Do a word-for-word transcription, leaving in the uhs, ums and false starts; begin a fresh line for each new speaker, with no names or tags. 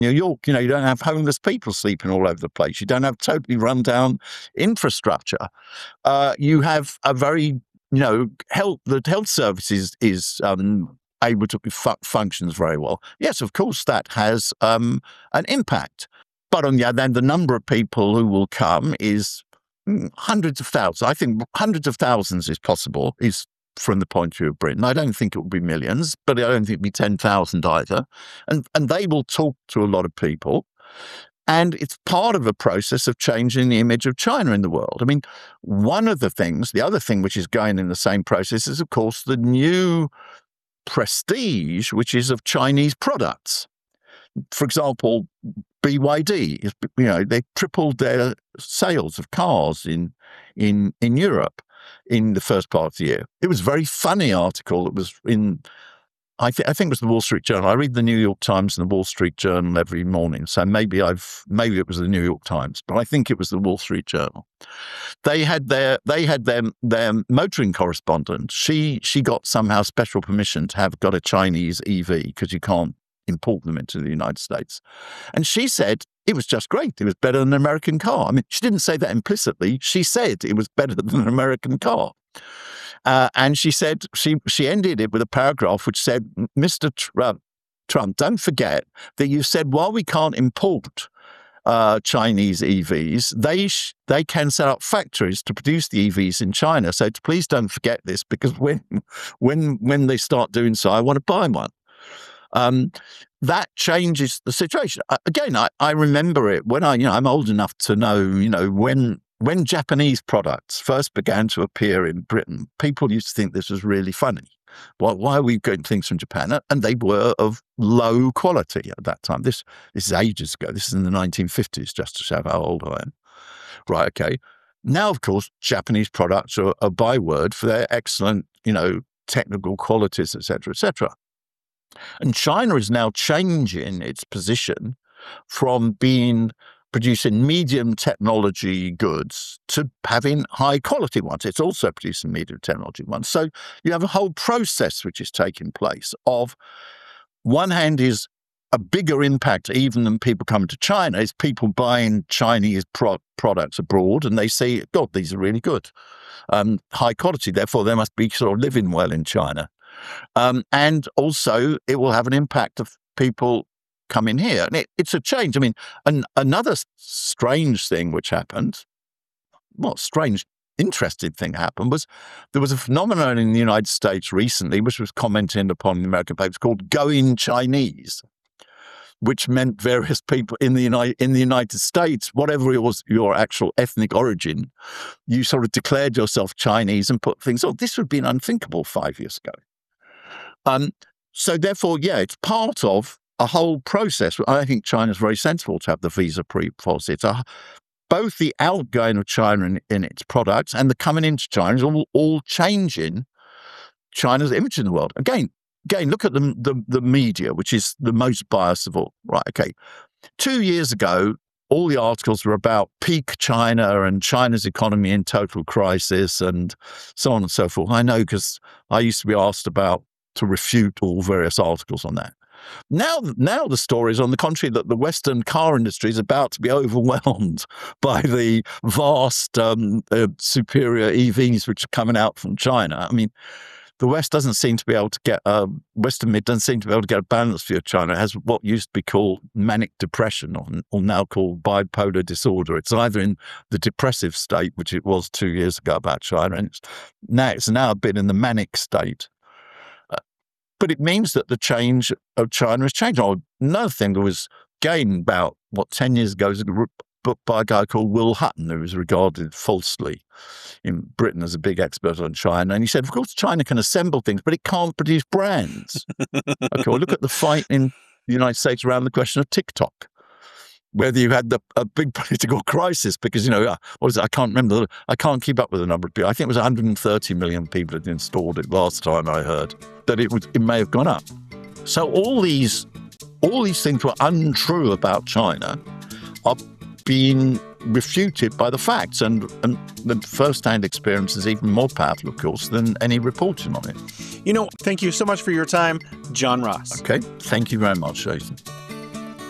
New York, you know, you don't have homeless people sleeping all over the place. You don't have totally run down infrastructure. Uh, you have a very, you know, health, the health services is um, able to fu- functions very well. Yes, of course, that has um, an impact. But on the other hand, the number of people who will come is mm, hundreds of thousands. I think hundreds of thousands is possible, is from the point of view of Britain. I don't think it will be millions, but I don't think it'll be ten thousand either. And, and they will talk to a lot of people. And it's part of a process of changing the image of China in the world. I mean, one of the things, the other thing which is going in the same process is, of course, the new prestige, which is of Chinese products. For example, B Y D, is, you know, they tripled their sales of cars in in in Europe in the first part of the year. It was a very funny article. It was in, I, th- I think it was the Wall Street Journal. I read the New York Times and the Wall Street Journal every morning, so maybe I've maybe it was the New York Times, but I think it was the Wall Street Journal. They had their they had their their motoring correspondent. She she got somehow special permission to have got a Chinese E V because you can't import them into the United States, and she said it was just great. It was better than an American car. I mean, she didn't say that implicitly. She said it was better than an American car. Uh, and she said, she she ended it with a paragraph which said, Mister Trump, Trump, don't forget that you said while we can't import uh, Chinese E Vs, they sh- they can set up factories to produce the E Vs in China. So please don't forget this, because when when when they start doing so, I want to buy one. Um, that changes the situation. Uh, again, I, I remember it when I, you know, I'm old enough to know, you know, when when Japanese products first began to appear in Britain, people used to think this was really funny. Well, why are we getting things from Japan? And they were of low quality at that time. This this is ages ago. This is in the nineteen fifties, just to show how old I am. Right, okay. Now, of course, Japanese products are a byword for their excellent, you know, technical qualities, et cetera, et cetera. And China is now changing its position from being producing medium technology goods to having high quality ones. It's also producing medium technology ones. So you have a whole process which is taking place of, one hand is a bigger impact even than people coming to China, is people buying Chinese pro- products abroad and they say, God, these are really good, um, high quality, therefore they must be sort of living well in China. Um, and also, it will have an impact of people coming here. And it, it's a change. I mean, an, another strange thing which happened, well, strange, interesting thing happened, was there was a phenomenon in the United States recently, which was commented upon in the American papers, called going Chinese, which meant various people in the United, in the United States, whatever it was your actual ethnic origin, you sort of declared yourself Chinese and put things, oh, this would be unthinkable five years ago. Um, so therefore, yeah, it's part of a whole process. I think China's very sensible to have the visa-free policy. It's a, both the outgoing of China in, in its products and the coming into China is all, all changing China's image in the world. Again, again, look at the, the the media, which is the most biased of all. Right, okay. Two years ago, all the articles were about peak China and China's economy in total crisis and so on and so forth. I know, because I used to be asked about to refute all various articles on that. Now, now the story is on the contrary, that the Western car industry is about to be overwhelmed by the vast um, uh, superior E Vs which are coming out from China. I mean, the West doesn't seem to be able to get, uh, Western mid doesn't seem to be able to get a balanced view of China. It has what used to be called manic depression, or, or now called bipolar disorder. It's either in the depressive state, which it was two years ago about China, and it's now, it's now a bit in the manic state. But it means that the change of China has changed. Oh, another thing that was, again, about, what, ten years ago, was a book by a guy called Will Hutton, who was regarded falsely in Britain as a big expert on China. And he said, of course, China can assemble things, but it can't produce brands. Okay, well, look at the fight in the United States around the question of TikTok. Whether you had the, a big political crisis, because, you know, what is it? I can't remember. I can't keep up with the number of people. I think it was one hundred thirty million people had installed it last time I heard. That it would, it may have gone up. So all these, all these things were untrue about China are being refuted by the facts, and, and the first-hand experience is even more powerful, of course, than any reporting on it.
You know, thank you so much for your time, John Ross.
Okay, thank you very much, Jason.